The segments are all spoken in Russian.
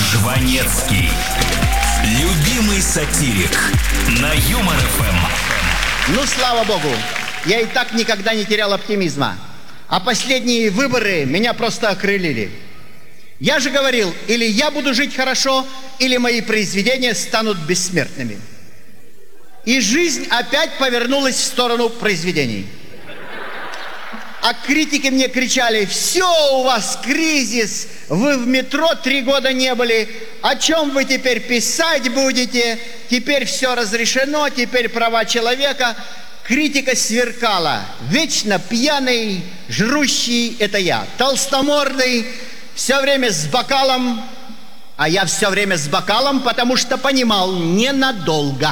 Жванецкий. Любимый сатирик на Юмор ФМ. Ну, слава богу, я и так никогда не терял оптимизма. А последние выборы меня просто окрылили. Я же говорил, или я буду жить хорошо, или мои произведения станут бессмертными. И жизнь опять повернулась в сторону произведений. А критики мне кричали: все, у вас кризис, вы в метро 3 года не были, о чем вы теперь писать будете, теперь все разрешено, теперь права человека. Критика сверкала: вечно пьяный, жрущий — это я, толстомордый, все время с бокалом, а я все время с бокалом, потому что понимал — ненадолго.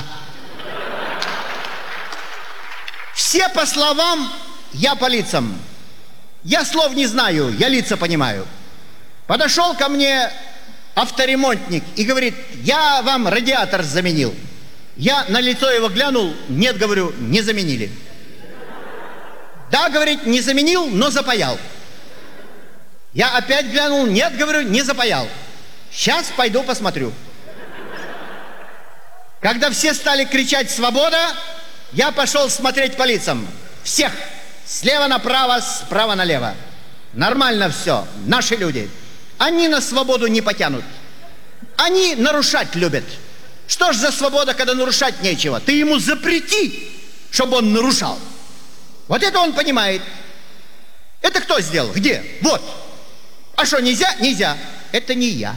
Все по словам, я по лицам. Я слов не знаю, я лица понимаю. Подошел ко мне авторемонтник и говорит: я вам радиатор заменил. Я на лицо его глянул: нет, говорю, не заменили. Да, говорит, не заменил, но запаял. Я опять глянул: нет, говорю, не запаял. Сейчас пойду посмотрю. Когда все стали кричать «свобода», я пошел смотреть по лицам. Всех. Слева направо, справа налево. Нормально все. Наши люди. Они на свободу не потянут. Они нарушать любят. Что ж за свобода, когда нарушать нечего? Ты ему запрети, чтобы он нарушал. Вот это он понимает. Это кто сделал? Где? Вот. А что, нельзя? Нельзя. Это не я.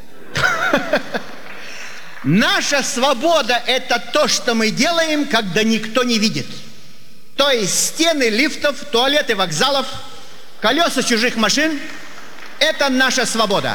Наша свобода — это то, что мы делаем, когда никто не видит. То есть стены лифтов, туалеты вокзалов, колеса чужих машин — это наша свобода.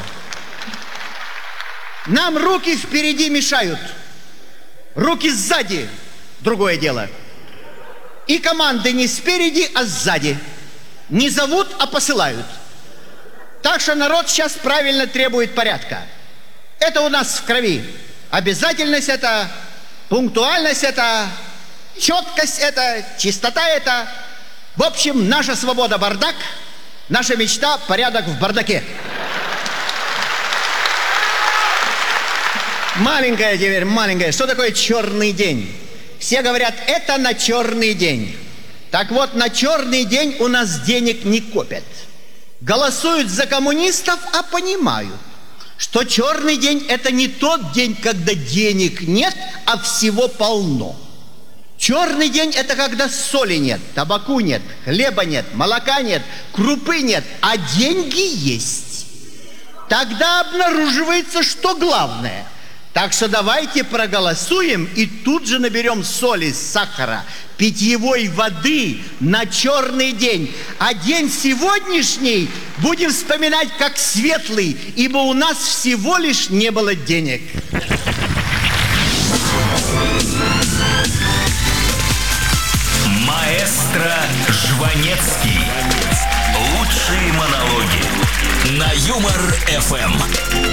Нам руки впереди мешают, руки сзади — другое дело. И команды не спереди, а сзади. Не зовут, а посылают. Так что народ сейчас правильно требует порядка. Это у нас в крови. Обязательность это, пунктуальность это, четкость это, чистота это. В общем, наша свобода — бардак, наша мечта — порядок в бардаке. Маленькая теперь, маленькая. Что такое черный день? Все говорят, это на черный день. Так вот, на черный день у нас денег не копят. Голосуют за коммунистов, а понимают, что черный день — это не тот день, когда денег нет, а всего полно. Черный день — это когда соли нет, табаку нет, хлеба нет, молока нет, крупы нет, а деньги есть. Тогда обнаруживается, что главное. Так что давайте проголосуем и тут же наберем соли, сахара, питьевой воды на черный день. А день сегодняшний будем вспоминать как светлый, ибо у нас всего лишь не было денег. Маэстро Жванецкий. Лучшие монологи на Юмор ФМ.